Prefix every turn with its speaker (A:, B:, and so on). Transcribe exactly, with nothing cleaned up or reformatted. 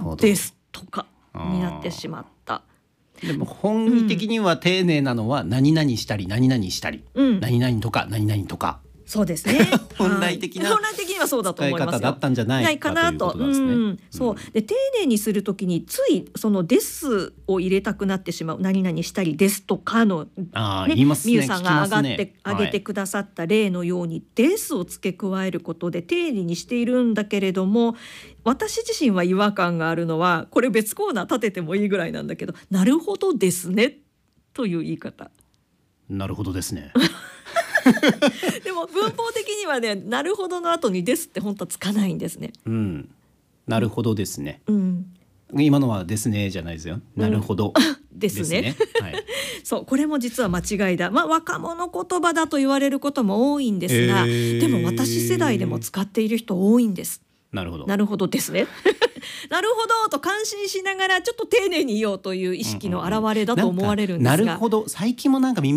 A: ほど
B: ですとかになってしまった。
A: でも本意的には丁寧なのは何々したり何々したり、うん、何々とか何々とか、
B: そうですね
A: 本来的な
B: 本来的にはそうだと思いますよ。
A: 使い方だったんじゃないかということなんですね。うん、
B: そうで丁寧にするときについそのですを入れたくなってしまう。何々したりですとかの、ね、
A: 言いますね、
B: みゆさんが上がって、
A: ね、
B: 上げてくださった例のように、はい、ですを付け加えることで丁寧にしているんだけれども、私自身は違和感があるのは、これ別コーナー立ててもいいぐらいなんだけど、なるほどですねという言い方。
A: なるほどですね
B: でも文法的にはね、なるほどの後にですって本当はつかないんですね。
A: うん、なるほどですね、
B: うん、
A: 今のはですねじゃないですよ、なるほど、
B: うん、ですね、ですね、はい、そうこれも実は間違いだ。まあ若者言葉だと言われることも多いんですが、えー、でも私世代でも使っている人多いんです。
A: なるほど、
B: なるほどですねなるほどと感心しながらちょっと丁寧に言おうという意識の表れだと思われるんですが、
A: うんうん、なるほど、最近もなんか耳